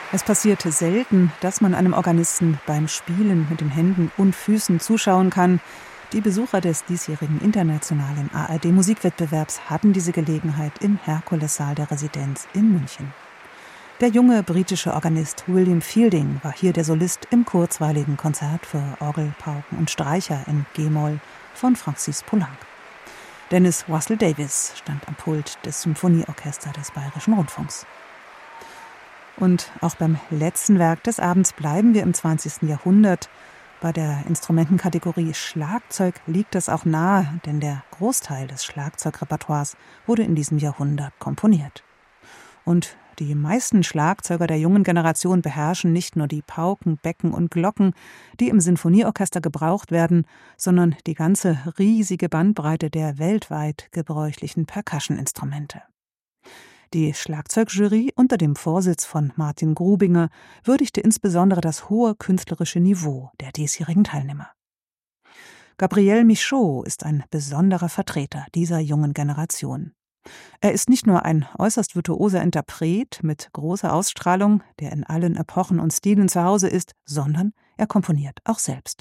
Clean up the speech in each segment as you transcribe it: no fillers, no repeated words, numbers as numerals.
Es passierte selten, dass man einem Organisten beim Spielen mit den Händen und Füßen zuschauen kann. Die Besucher des diesjährigen internationalen ARD-Musikwettbewerbs hatten diese Gelegenheit im Herkulessaal der Residenz in München. Der junge britische Organist William Fielding war hier der Solist im kurzweiligen Konzert für Orgel, Pauken und Streicher in G-Moll von Francis Poulenc. Dennis Russell Davies stand am Pult des Symphonieorchesters des Bayerischen Rundfunks. Und auch beim letzten Werk des Abends bleiben wir im 20. Jahrhundert. Bei der Instrumentenkategorie Schlagzeug liegt das auch nahe, denn der Großteil des Schlagzeugrepertoires wurde in diesem Jahrhundert komponiert. Und die meisten Schlagzeuger der jungen Generation beherrschen nicht nur die Pauken, Becken und Glocken, die im Sinfonieorchester gebraucht werden, sondern die ganze riesige Bandbreite der weltweit gebräuchlichen Percussion-Instrumente. Die Schlagzeugjury unter dem Vorsitz von Martin Grubinger würdigte insbesondere das hohe künstlerische Niveau der diesjährigen Teilnehmer. Gabriel Michaud ist ein besonderer Vertreter dieser jungen Generation. Er ist nicht nur ein äußerst virtuoser Interpret mit großer Ausstrahlung, der in allen Epochen und Stilen zu Hause ist, sondern er komponiert auch selbst.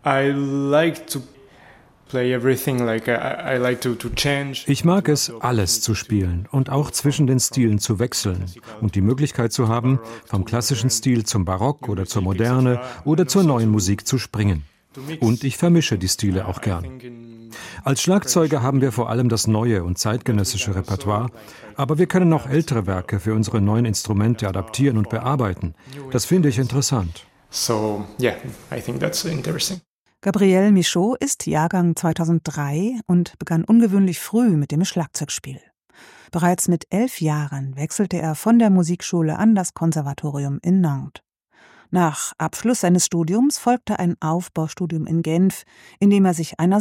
Ich mag es, alles zu spielen und auch zwischen den Stilen zu wechseln und die Möglichkeit zu haben, vom klassischen Stil zum Barock oder zur Moderne oder zur neuen Musik zu springen. Und ich vermische die Stile auch gern. Als Schlagzeuger haben wir vor allem das neue und zeitgenössische Repertoire, aber wir können auch ältere Werke für unsere neuen Instrumente adaptieren und bearbeiten. Das finde ich interessant. Gabriel Michaud ist Jahrgang 2003 und begann ungewöhnlich früh mit dem Schlagzeugspiel. Bereits mit 11 Jahren wechselte er von der Musikschule an das Konservatorium in Nantes. Nach Abschluss seines Studiums folgte ein Aufbaustudium in Genf, in dem er sich einer